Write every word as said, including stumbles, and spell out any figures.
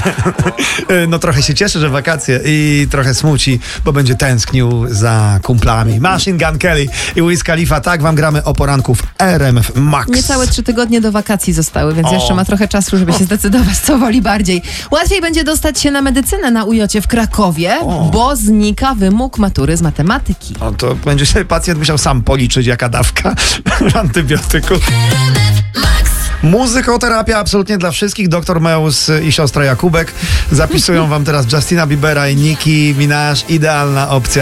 No trochę się cieszy, że wakacje i trochę smuci, bo będzie tęsknił za kumplami. Machine Gun Kelly i Wiz Khalifa. Tak wam gramy o poranku w R M F Max. Niecałe trzy tygodnie do wakacji zostały, więc O. jeszcze ma trochę czasu, żeby się zdecydować, co woli bardziej. Łatwiej będzie dostać się na medycynę na ujocie w Krakowie, O. bo znika wymóg matury z matematyki. O, to będzie sobie pacjent musiał sam policzyć, jaka dawka antybiotyku. Muzykoterapia absolutnie dla wszystkich. Doktor Meus i siostra Jakubek zapisują wam teraz Justina Biebera i Nicki Minaj. Idealna opcja.